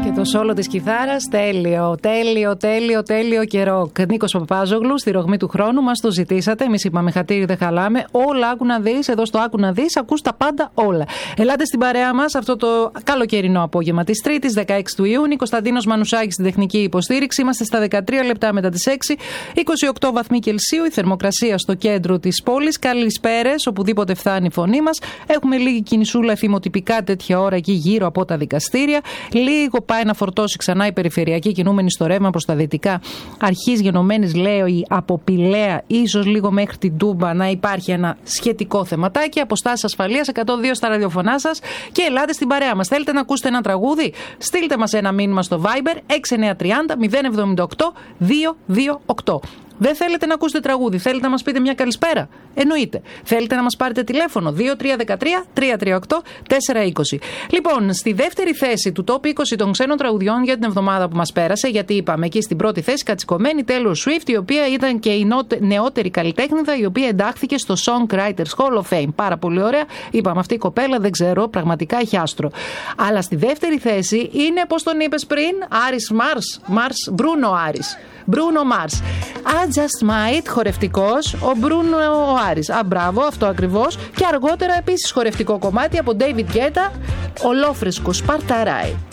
Και το σόλο της κιθάρας, τέλειο και ροκ. Νίκος Παπάζογλου, στη ρογμή του χρόνου, μας το ζητήσατε. Εμείς είπαμε χατήρι δεν χαλάμε. Όλα άκου να δεις, εδώ στο άκου να δεις, ακούς τα πάντα όλα. Ελάτε στην παρέα μας αυτό το καλοκαιρινό απόγευμα της Τρίτης, 16 του Ιούνιου. Κωνσταντίνος Μανουσάκης στην τεχνική υποστήριξη. Είμαστε στα 13 λεπτά μετά τις 6, 28 βαθμοί Κελσίου. Η θερμοκρασία στο κέντρο της πόλης. Καλησπέρες, οπουδήποτε φτάνει η φωνή μας. Έχουμε λίγη κινησούλα θυμοτυπικά τέτοια ώρα εκεί γύρω από τα δικαστήρια. Λίγο πάει να φορτώσει ξανά η περιφερειακή κινούμενη στο ρεύμα προς τα δυτικά αρχής γενομένης, λέω, από Πηλαία, ίσως λίγο μέχρι την Τούμπα να υπάρχει ένα σχετικό θεματάκι. Αποστάσεις ασφαλείας 102 στα ραδιοφωνά σας και ελάτε στην παρέα μας. Θέλετε να ακούσετε ένα τραγούδι? Στείλτε μας ένα μήνυμα στο Viber 6930 078 228. Δεν θέλετε να ακούσετε τραγούδι, θέλετε να μας πείτε μια καλησπέρα? Εννοείται. Θέλετε να μας πάρετε τηλέφωνο 2313 338 420. Λοιπόν, στη δεύτερη θέση του Top 20 των ξένων τραγουδιών για την εβδομάδα που μας πέρασε, γιατί είπαμε εκεί στην πρώτη θέση κατσικωμένη Taylor Swift, η οποία ήταν και η νεότερη καλλιτέχνηδα, η οποία εντάχθηκε στο Songwriters Hall of Fame. Πάρα πολύ ωραία. Είπαμε, αυτή η κοπέλα δεν ξέρω, πραγματικά έχει άστρο. Αλλά στη δεύτερη θέση είναι, πώς τον είπες πριν, Άρης Μπρούνο Άρης. Μπρούνο Μάρς. I Just Might, χορευτικός, ο Μπρούνο Άρης. Μπράβο, αυτό ακριβώς. Και αργότερα επίσης χορευτικό κομμάτι από David Guetta, ολόφρεσκο Σπαρταράι.